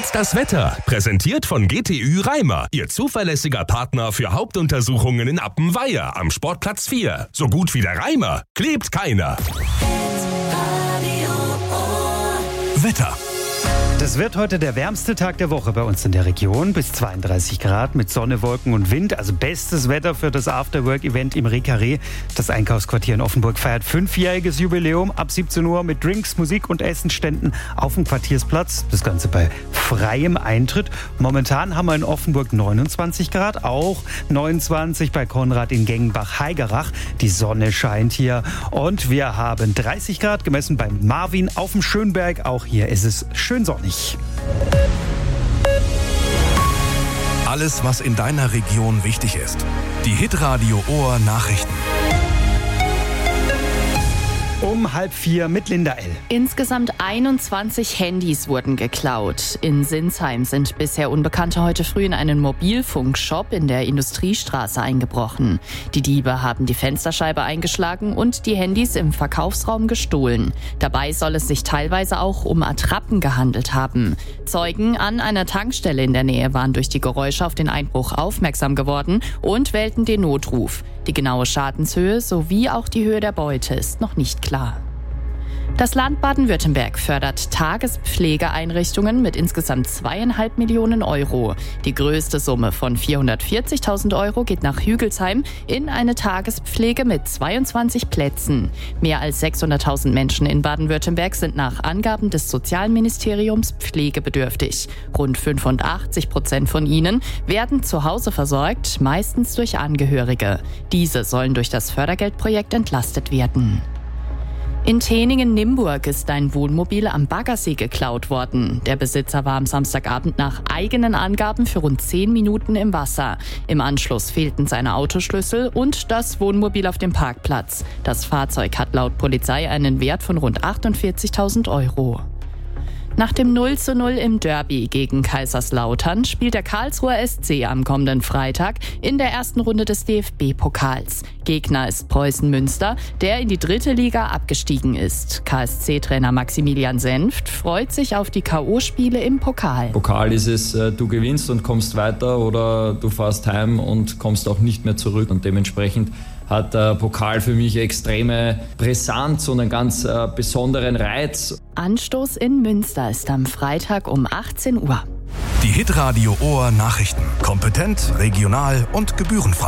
Jetzt das Wetter, präsentiert von GTÜ Reimer, Ihr zuverlässiger Partner für Hauptuntersuchungen in Appenweier am Sportplatz 4. So gut wie der Reimer klebt keiner. Wetter. Das wird heute der wärmste Tag der Woche bei uns in der Region. Bis 32 Grad mit Sonne, Wolken und Wind. Also bestes Wetter für das Afterwork-Event im Reh-Carré. Das Einkaufsquartier in Offenburg feiert 5-jähriges Jubiläum ab 17 Uhr mit Drinks, Musik und Essenständen auf dem Quartiersplatz. Das Ganze bei freiem Eintritt. Momentan haben wir in Offenburg 29 Grad, auch 29 bei Konrad in Gengenbach-Heigerach. Die Sonne scheint hier. Und wir haben 30 Grad gemessen beim Marvin auf dem Schönberg. Auch hier ist es schön sonnig. Alles, was in deiner Region wichtig ist. Die Hitradio Ohr Nachrichten. Um 3:30 mit Linda L. Insgesamt 21 Handys wurden geklaut. In Sinsheim sind bisher Unbekannte heute früh in einen Mobilfunkshop in der Industriestraße eingebrochen. Die Diebe haben die Fensterscheibe eingeschlagen und die Handys im Verkaufsraum gestohlen. Dabei soll es sich teilweise auch um Attrappen gehandelt haben. Zeugen an einer Tankstelle in der Nähe waren durch die Geräusche auf den Einbruch aufmerksam geworden und wählten den Notruf. Die genaue Schadenshöhe sowie auch die Höhe der Beute ist noch nicht klar. Das Land Baden-Württemberg fördert Tagespflegeeinrichtungen mit insgesamt 2,5 Millionen Euro. Die größte Summe von 440.000 Euro geht nach Hügelsheim in eine Tagespflege mit 22 Plätzen. Mehr als 600.000 Menschen in Baden-Württemberg sind nach Angaben des Sozialministeriums pflegebedürftig. Rund 85% von ihnen werden zu Hause versorgt, meistens durch Angehörige. Diese sollen durch das Fördergeldprojekt entlastet werden. In Teningen-Nimburg ist ein Wohnmobil am Baggersee geklaut worden. Der Besitzer war am Samstagabend nach eigenen Angaben für rund 10 Minuten im Wasser. Im Anschluss fehlten seine Autoschlüssel und das Wohnmobil auf dem Parkplatz. Das Fahrzeug hat laut Polizei einen Wert von rund 48.000 Euro. Nach dem 0:0 im Derby gegen Kaiserslautern spielt der Karlsruher SC am kommenden Freitag in der ersten Runde des DFB-Pokals. Gegner ist Preußen Münster, der in die 3. Liga abgestiegen ist. KSC-Trainer Maximilian Senft freut sich auf die K.O.-Spiele im Pokal. Pokal ist es, du gewinnst und kommst weiter oder du fährst heim und kommst auch nicht mehr zurück. Und dementsprechend hat der Pokal für mich extreme Brisanz und einen ganz besonderen Reiz. Anstoß in Münster ist am Freitag um 18 Uhr. Die Hitradio Ohr Nachrichten. Kompetent, regional und gebührenfrei.